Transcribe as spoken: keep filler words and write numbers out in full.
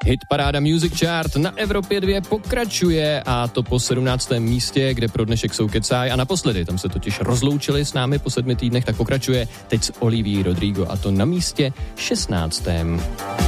Hit paráda Music Chart na Evropě dva pokračuje a to po sedmnáctém místě, kde pro dnešek jsou Kecaj a naposledy, tam se totiž rozloučili s námi po sedmi týdnech, tak pokračuje teď s Olivií Rodrigo a to na místě šestnáctém